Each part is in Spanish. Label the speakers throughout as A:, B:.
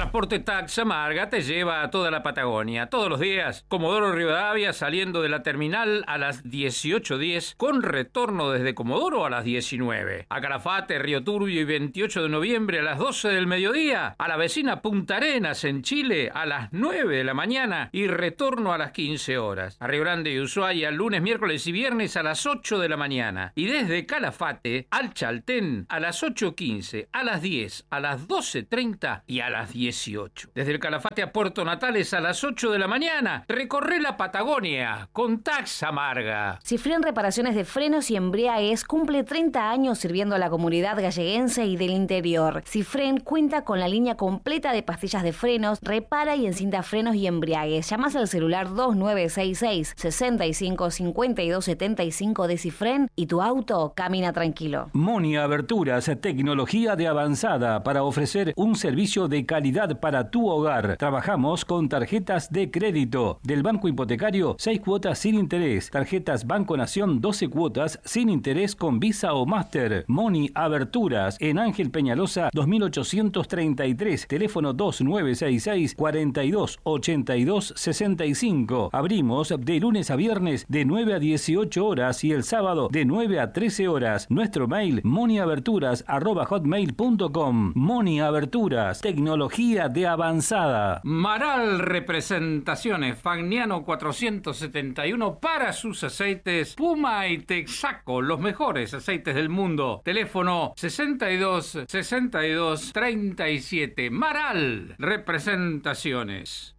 A: Transporte Tax Amarga te lleva a toda la Patagonia. Todos los días, Comodoro Rivadavia saliendo de la terminal a las 18:10 con retorno desde Comodoro a las 19. A Calafate, Río Turbio y 28 de noviembre a las 12 del mediodía. A la vecina Punta Arenas en Chile a las 9 de la mañana y retorno a las 15 horas. A Río Grande y Ushuaia lunes, miércoles y viernes a las 8 de la mañana. Y desde Calafate al Chaltén a las 8:15, a las 10, a las 12:30 y a las 18. Desde el Calafate a Puerto Natales a las 8 de la mañana. Recorre la Patagonia con Tax Amarga.
B: Cifren Reparaciones de Frenos y Embriagues cumple 30 años sirviendo a la comunidad galleguense y del interior. Cifren cuenta con la línea completa de pastillas de frenos, repara y encinta frenos y embriagues. Llamas al celular 2966 65 52 75 de Cifren y tu auto camina tranquilo.
C: Moni Aberturas, tecnología de avanzada para ofrecer un servicio de calidad para tu hogar. Trabajamos con tarjetas de crédito. Del Banco Hipotecario, 6 cuotas sin interés. Tarjetas Banco Nación, 12 cuotas sin interés con Visa o Master. Moni Aberturas, en Ángel Peñalosa, 2833. Teléfono 2966 42 82 65. Abrimos de lunes a viernes de 9 a 18 horas y el sábado de 9 a 13 horas. Nuestro mail moniaberturas@hotmail.com. Moni Aberturas, tecnología de avanzada.
A: Maral Representaciones, Fagnano 471 para sus aceites Puma y Texaco, los mejores aceites del mundo. Teléfono 62 62 37. Maral Representaciones.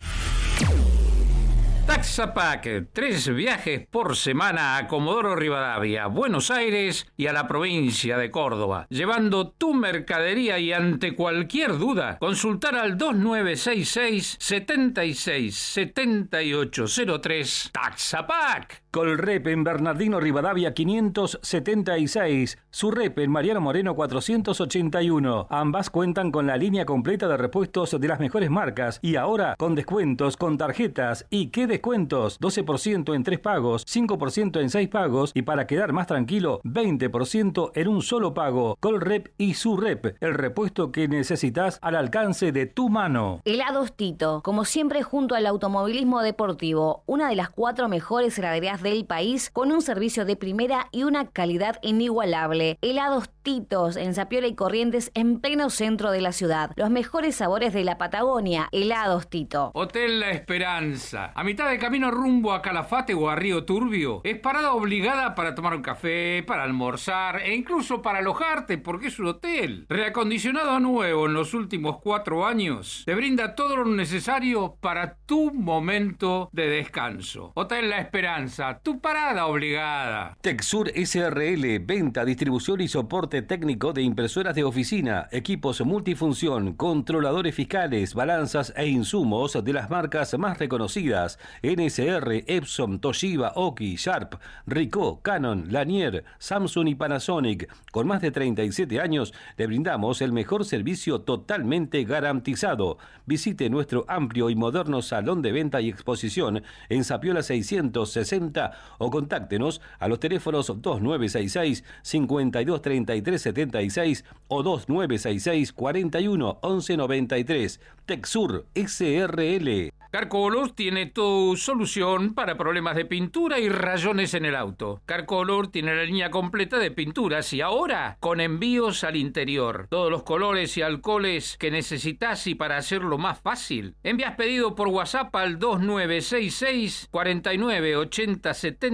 A: Taxapack, 3 viajes por semana a Comodoro Rivadavia, Buenos Aires y a la provincia de Córdoba, llevando tu mercadería y ante cualquier duda, consultar al 2966 76 7803 Taxapack.
C: Colrep en Bernardino Rivadavia 576, Surrep en Mariano Moreno 481. Ambas cuentan con la línea completa de repuestos de las mejores marcas y ahora con descuentos con tarjetas. ¿Y qué descuentos? 12% en 3 pagos, 5% en 6 pagos y para quedar más tranquilo, 20% en un solo pago. Colrep y Surrep, el repuesto que necesitas al alcance de tu mano.
B: Helados Tito, como siempre junto al automovilismo deportivo, una de las 4 mejores heladerías del país con un servicio de primera y una calidad inigualable. Helados Titos en Zapiola y Corrientes en pleno centro de la ciudad. Los mejores sabores de la Patagonia. Helados Tito.
A: Hotel La Esperanza, a mitad de camino rumbo a Calafate o a Río Turbio. Es parada obligada para tomar un café, para almorzar e incluso para alojarte porque es un hotel. Reacondicionado a nuevo en los últimos 4 años. Te brinda todo lo necesario para tu momento de descanso. Hotel La Esperanza, tu parada obligada.
C: Texur SRL, venta, distribución y soporte técnico de impresoras de oficina, equipos multifunción, controladores fiscales, balanzas e insumos de las marcas más reconocidas: NSR, Epson, Toshiba, Oki, Sharp, Ricoh, Canon, Lanier, Samsung y Panasonic. Con más de 37 años le brindamos el mejor servicio totalmente garantizado. Visite nuestro amplio y moderno salón de venta y exposición en Zapiola 660 o contáctenos a los teléfonos 2966 5233 76 o 2966 41 11 93. Texur SRL.
A: Carcolor tiene tu solución para problemas de pintura y rayones en el auto. Carcolor tiene la línea completa de pinturas y ahora con envíos al interior. Todos los colores y alcoholes que necesitas y para hacerlo más fácil. Envías pedido por WhatsApp al 2966 49 80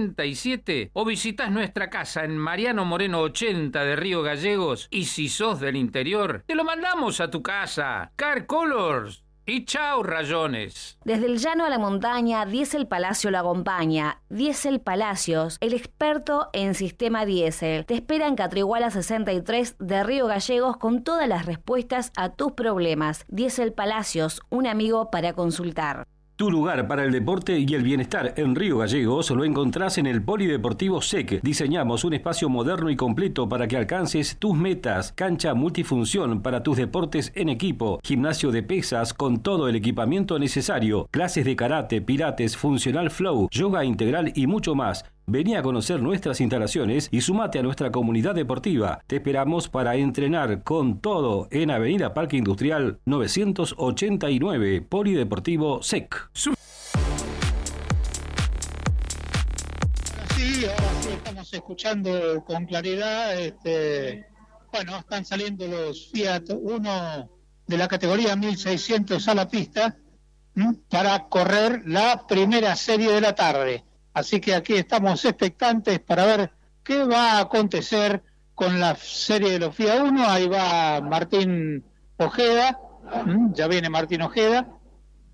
A: 77 o visitas nuestra casa en Mariano Moreno 80 de Río Gallegos y si sos del interior, te lo mandamos a tu casa. Carcolors. Y chao, rayones.
B: Desde el llano a la montaña, Diesel Palacio lo acompaña. Diesel Palacios, el experto en sistema diésel. Te espera en Catriguala 63 de Río Gallegos con todas las respuestas a tus problemas. Diesel Palacios, un amigo para consultar.
C: Tu lugar para el deporte y el bienestar en Río Gallegos lo encontrás en el Polideportivo SEC. Diseñamos un espacio moderno y completo para que alcances tus metas. Cancha multifunción para tus deportes en equipo. Gimnasio de pesas con todo el equipamiento necesario. Clases de karate, pilates, funcional flow, yoga integral y mucho más. Vení a conocer nuestras instalaciones y sumate a nuestra comunidad deportiva. Te esperamos para entrenar con todo en Avenida Parque Industrial 989, Polideportivo SEC.
D: Ahora sí estamos escuchando con claridad. Bueno, están saliendo los Fiat Uno de la categoría 1600 a la pista para correr la primera serie de la tarde. Así que aquí estamos expectantes para ver qué va a acontecer con la serie de los Fiat Uno. Ahí va Martín Ojeda, ya viene Martín Ojeda,